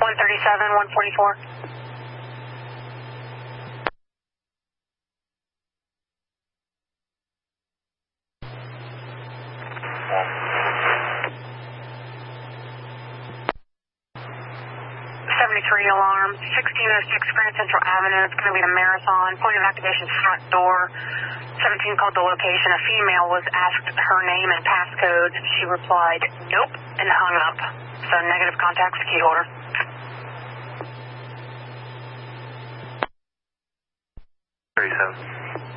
137, 144. Alarm, 1606 Grand Central Avenue. It's going to be the Marathon. Point of activation, front door. 17 called the location. A female was asked her name and passcode. She replied, nope, and hung up. So negative contact with key holder. Thirty-seven.